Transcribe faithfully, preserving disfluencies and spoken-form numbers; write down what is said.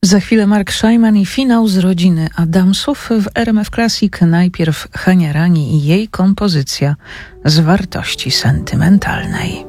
Za chwilę Mark Szajman i finał z rodziny Adamsów w R M F Classic. Najpierw Hania Rani i jej kompozycja z wartości sentymentalnej.